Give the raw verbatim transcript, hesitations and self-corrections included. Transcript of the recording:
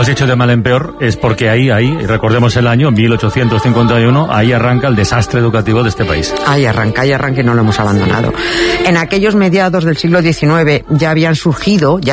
has dicho de mal en peor, es porque ahí, ahí, recordemos el año, mil ochocientos cincuenta y uno, ahí arranca el desastre educativo de este país. Ahí arranca, ahí arranca y no lo hemos abandonado. En aquellos mediados del siglo diecinueve ya habían surgido, ya